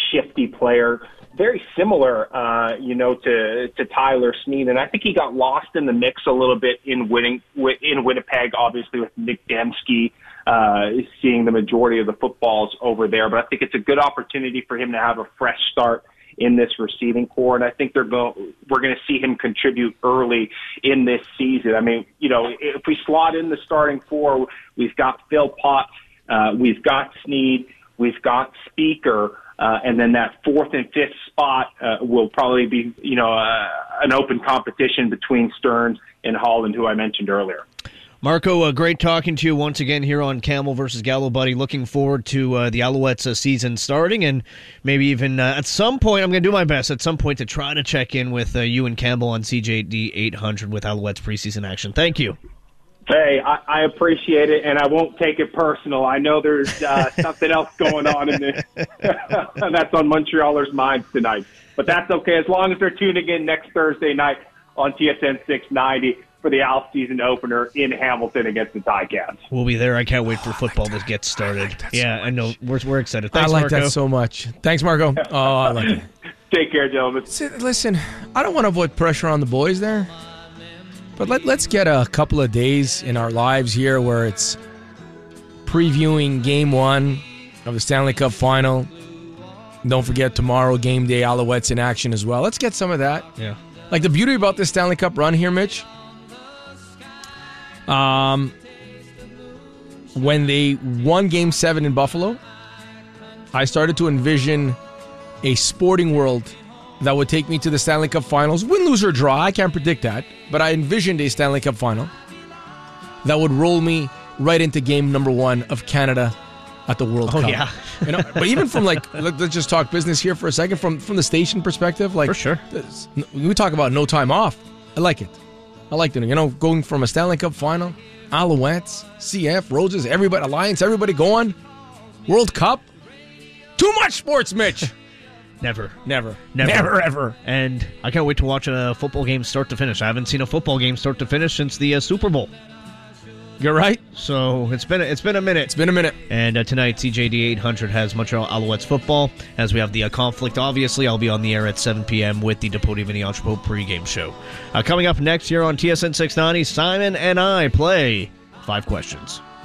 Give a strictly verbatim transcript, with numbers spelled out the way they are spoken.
shifty player, very similar, uh, you know, to to Tyler Snead, and I think he got lost in the mix a little bit in winning in Winnipeg, obviously with Nick Demski uh, seeing the majority of the footballs over there. But I think it's a good opportunity for him to have a fresh start in this receiving core, and I think they're going. We're going to see him contribute early in this season. I mean, you know, if we slot in the starting four, we've got Phil Potts, uh, we've got Snead, we've got Speaker. Uh, and then that fourth and fifth spot uh, will probably be, you know, uh, an open competition between Stearns and Holland, who I mentioned earlier. Marco, uh, great talking to you once again here on Campbell versus Gallo, buddy. Looking forward to uh, the Alouettes uh, season starting, and maybe even uh, at some point, I'm going to do my best at some point to try to check in with uh, you and Campbell on C J D eight hundred with Alouettes preseason action. Thank you. Hey, I, I appreciate it, and I won't take it personal. I know there's uh, something else going on in this that's on Montrealers' minds tonight. But that's okay, as long as they're tuning in next Thursday night on T S N six ninety for the Al season opener in Hamilton against the Ticats. We'll be there. I can't wait for football to get started. I like yeah, so I know. We're, we're excited. Thanks, I like Marco. that so much. Thanks, Marco. Oh, I like it. Take care, gentlemen. Listen, I don't want to put pressure on the boys there. But let, let's get a couple of days in our lives here where it's previewing game one of the Stanley Cup Final. Don't forget tomorrow, game day, Alouettes in action as well. Let's get some of that. Yeah. Like the beauty about this Stanley Cup run here, Mitch, um, when they won game seven in Buffalo, I started to envision a sporting world that would take me to the Stanley Cup Finals. Win, lose, or draw, I can't predict that. But I envisioned a Stanley Cup Final that would roll me right into game number one of Canada at the World oh, Cup. Oh, yeah. You know, but even from, like, let's just talk business here for a second. From from the station perspective, like, for sure. We talk about no time off. I like it. I like it. You know, going from a Stanley Cup Final, Alouettes, C F, Roses, everybody, Alliance, everybody going. World Cup. Too much sports, Mitch. Never. Never. Never. Never, ever. And I can't wait to watch a football game start to finish. I haven't seen a football game start to finish since the uh, Super Bowl. You're right. So it's been a, it's been a minute. It's been a minute. And uh, tonight, C J D eight hundred has Montreal Alouettes football. As we have the uh, conflict, obviously, I'll be on the air at seven p.m. with the Depote Vinny Entrepot pregame show. Uh, coming up next here on T S N six ninety, Simon and I play Five Questions.